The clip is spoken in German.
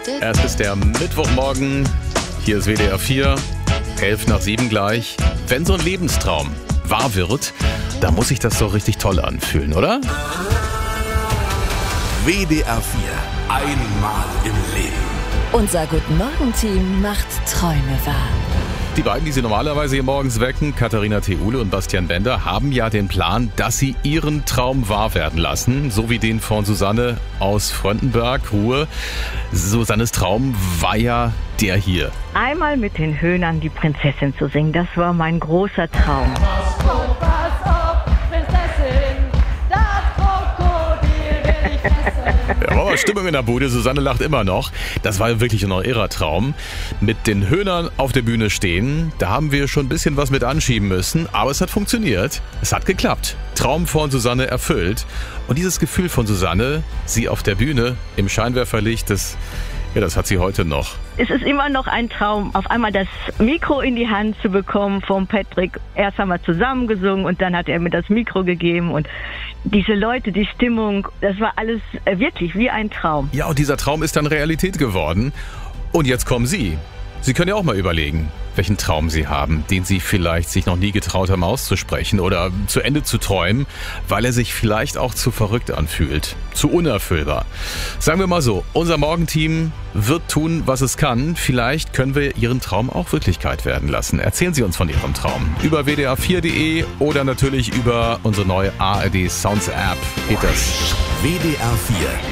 Es ist der Mittwochmorgen. Hier ist WDR 4, 6:11 gleich. Wenn so ein Lebenstraum wahr wird, dann muss sich das so richtig toll anfühlen, oder? WDR 4, einmal im Leben. Unser Guten-Morgen-Team macht Träume wahr. Die beiden, die Sie normalerweise hier morgens wecken, Katharina Theule und Bastian Bender, haben ja den Plan, dass sie ihren Traum wahr werden lassen. So wie den von Susanne aus Fröndenberg, Ruhr. Susannes Traum war ja der hier. Einmal mit den Höhnern die Prinzessin zu singen, das war mein großer Traum. Ja, war Stimmung in der Bude, Susanne lacht immer noch. Das war wirklich noch ihrer Traum. Mit den Höhnern auf der Bühne stehen, da haben wir schon ein bisschen was mit anschieben müssen, aber es hat funktioniert. Es hat geklappt. Traum von Susanne erfüllt. Und dieses Gefühl von Susanne, sie auf der Bühne im Scheinwerferlicht, das hat sie heute noch. Es ist immer noch ein Traum, auf einmal das Mikro in die Hand zu bekommen vom Patrick. Erst haben wir zusammen gesungen und dann hat er mir das Mikro gegeben und diese Leute, die Stimmung, das war alles wirklich wie ein Traum. Ja, und dieser Traum ist dann Realität geworden. Und jetzt kommen Sie. Sie können ja auch mal überlegen, welchen Traum Sie haben, den Sie vielleicht sich noch nie getraut haben auszusprechen oder zu Ende zu träumen, weil er sich vielleicht auch zu verrückt anfühlt, zu unerfüllbar. Sagen wir mal so, unser Morgenteam wird tun, was es kann. Vielleicht können wir Ihren Traum auch Wirklichkeit werden lassen. Erzählen Sie uns von Ihrem Traum. Über wdr4.de oder natürlich über unsere neue ARD Sounds App geht das. WDR 4